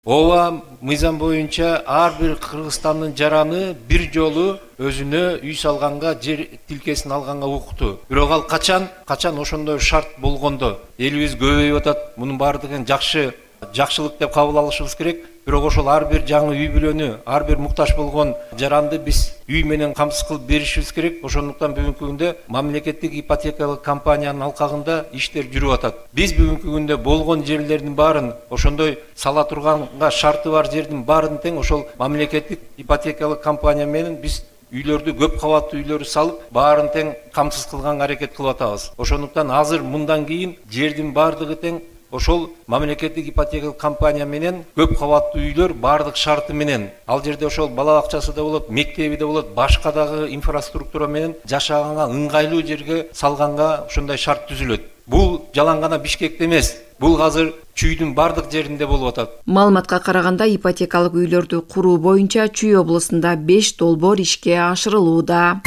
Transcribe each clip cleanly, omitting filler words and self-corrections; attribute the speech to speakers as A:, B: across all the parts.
A: Ооба мыйзам боюнча ар бир Кыргызстандын жараны бир жолу өзүнө үй салганга, жер тилкесин алганга укуктуу. Бирок ал качан ошондой шарт болгондо элибиз көбөйүп атат. Мунун баардыгын жакшылык деп кабыл алышыбыз керек. Бирок ошол ар бир жаңы үй бүлөнү, ар бир муктаж болгон жаранды биз үй менен камсыз кылып беришибиз керек. Ошондуктан бүгүнкү күндө мамлекеттик ипотекалык компаниянын алкагында иштер жүрүп атат. Биз бүгүнкү күндө болгон жерлердин баарын, ошондой сала турганга шарты бар жердин баарын тең ошол мамлекеттик ипотекалык компания менен биз үйлөрдү, көп кабаттуу үйлөрдү салып, баарын тең камсыз кылганга аракет кылып атабыз. Ошондуктан азыр мындан кийин жердин баардыгы тең ошол мамлекеттик ипотекалык компания менен көп кабаттуу үйлөр баардык шарты менен. Ал жерде ошол бала бакчасы да болот, мектеби да болот, башка дагы инфраструктура менен жашаганга ыңгайлуу жерге салганга ошондой шарт түзүлөт. Бул жалаң гана Бишкекте эмес. Бул азыр Чүйдүн бардык жеринде болуп атат.
B: Маалыматка караганда ипотекалык үйлөрдү куруу боюнча Чүй облусунда 5 долбоор ишке ашырылууда.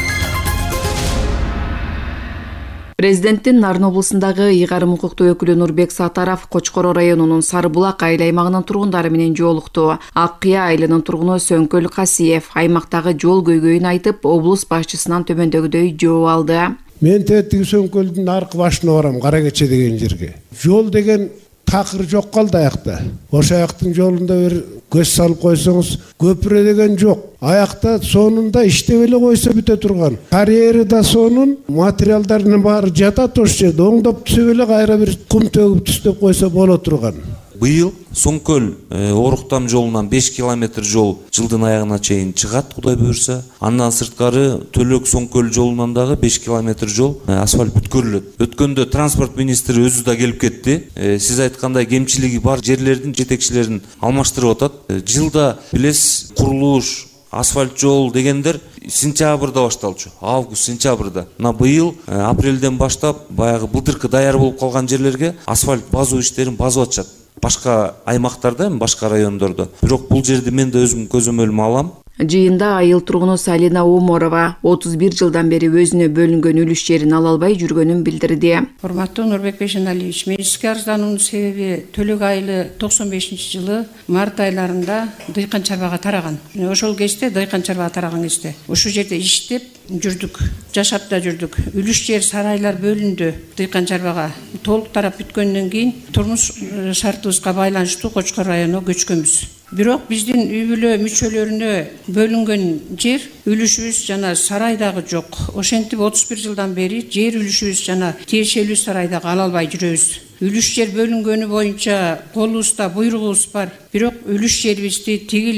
B: Президенттин Нарын облусундагы ыйгарым укуктуу өкүлү Нурбек Сатаров Кочкоро районунун Сары булак айыл аймагынын тургундары менен жолукту. Ак Кыя айылынын тургуну Сөңкөл Касиев аймактагы жол көйгөйүн айтып, облус башчысынан төмөндөгүдөй жооп алды.
C: Мен тетиги Сөңкөлдүн аркы башына барам, Кара Кече деген жерге. Жол деген такыр жок калды аякта. Ошо аяктын жолунда бир көз салып койсоңуз, көпүрө деген жок. Аякта сонунда иштеп эле койсо бүтө турган. Карьери да сонун, материалдардын баары жатат ошол жерде. Оңдоп түзөп эле кайра бир кум төгүп түстөп койсо боло турган.
D: Быйыл Соңкөл Оруктам жолунан 5 километр жол жылдын аягына чейин чыгат, Кудай буйрса. Андан сырткары Төлөк Соңкөл жолунан дагы 5 километр жол асфальт бүткөрүлөт. Өткөндө транспорт министри өзү да келип кетти. Сиз айткандай кемчилиги бар жерлердин жетекчилерин алмаштырып атат. Жылда билесиз, курулуш, асфальт жол дегендер сентябрда башталчу. Август, сентябрда. Мына быйыл апрелден баштап баягы былтыркы даяр болуп калган жерлерге асфальт базуу иштерин базып атышат. Башка аймактарда, башка райондордо. Бирок бул жерди мен да өзүм көзөмөлүмө алам.
B: Жыйында айыл тургуну Салина Уморова 31 жылдан бери өзүнө бөлүнгөн үлүш жерин ала албай жүргөнүн билдирди.
E: Урматтуу Нурбек Бейшеналиевич, мен ишке арыздануунун себеби Төлөк айылы 95-жылы март айларында дыйкан чарбага тараган. Ошол кезде дыйкан чарбага тараган кезде ушул жерде иштеп жүрдүк, жашап да жүрдүк. Үлүш жер сарайлар бөлүндү дыйкан чарбага. Толук тарап бүткөндөн кийин турмуш шартыбызга байланыштуу Кочкор районуна көчкөнбүз. Бирок биздин үй бүлө мүчөлөрүнө бөлүнгөн жер үлүшүбүз жана сарайдагы жок. Ошентип 31 жылдан бери жер үлүшүбүз жана тиешелүү сарайдагы ала албай жүрөбүз. Үлүш жер бөлүнгөнү боюнча колубузда буйругубуз бар. Бирок үлүш жерибизди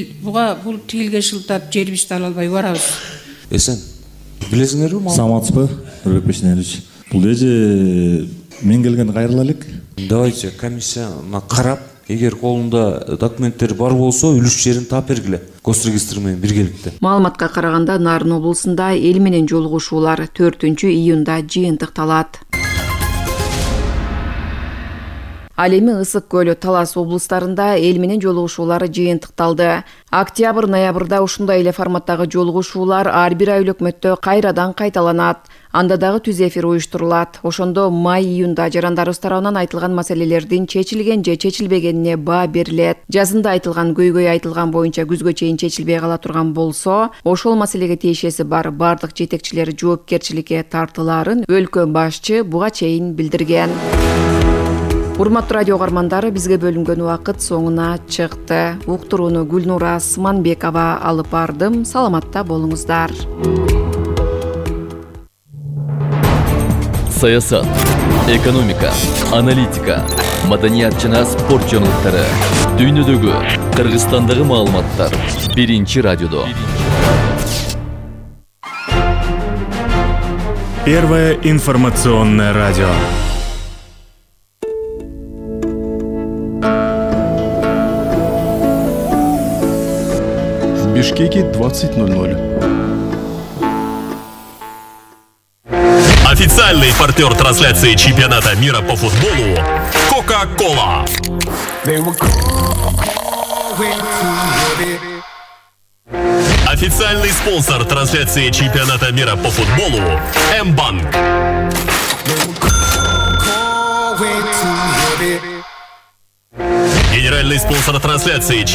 E: бул тигилге шылтап жерибизди ала албай барабыз.
D: Эсен, билесиңерби?
F: Саламатсызбы, Нурбек Бейшеналиевич? Бул эже мен келген кайрыла элек.
D: Давайте комиссияны карап, эгер колунда документтер бар болсо, үлүш жерин таап бергиле. Госрегистр менен биргеликте.
B: Маалыматка караганда Нарын облусунда эл менен жолугушуулар 4-июнда жыйынтыкталат. Ал эми Ысык көлү, Талас облустарында эл менен жолугушуулар жыйынтыкталды. Октябрь-ноябрда ушундай эле форматтагы жолугушуулар ар бир ай өкмөттө кайрадан кайталанат. Анда дагы түз эфир уюштурулат. Ошондо май-июнда жарандарыбыз тарабынан айтылган маселелердин чечилген же чечилбегенине баа берилет. Жазында айтылган көйгөй айтылган боюнча күзгө чейин чечилбей кала турган болсо, ошол маселеге тиешеси бар бардык жетекчилер жоопкерчиликке тартылаарын өлкө башчы буга чейин билдирген. Урматтуу радио угармандары, бизге бөлүнгөн убакыт соңуна чыкты. Уктурууну Гүлнура Сманбекова алып бардым. Саламатта болуңуздар.
G: Саясат, экономика, аналитика, маданият жана спорт жаңылыктары, дүйнөдөгү, Кыргызстандагы маалыматтар биринчи радиодо.
H: Первое информационное радио. В Бишкеке 20:00.
I: Официальный партнер трансляции чемпионата мира по футболу – Coca-Cola. Официальный спонсор трансляции чемпионата мира по футболу – М-банк. Генеральный спонсор трансляции